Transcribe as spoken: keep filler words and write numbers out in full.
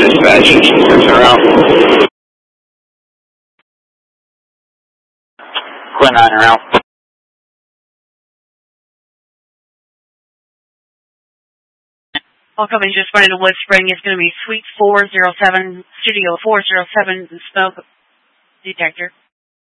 dispatch, six are out. Quinn nine are out. All companies responding to Wood Spring. It's going to be Suite four oh seven, Studio four oh seven, smoke detector.